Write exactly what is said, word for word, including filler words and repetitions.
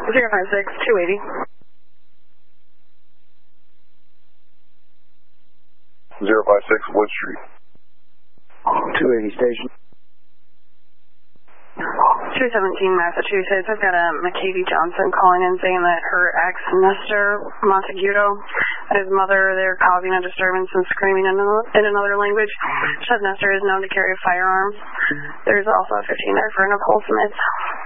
zero five six, two eighty. zero five six, Wood Street. two eighty station. two seventeen, Massachusetts. I've got a McKavie Johnson calling in saying that her ex, Nestor Montaguto, and his mother, they're causing a disturbance and screaming in, in another language. Said Nestor is known to carry a firearm. There's also a fifteen there for Nicole Smith.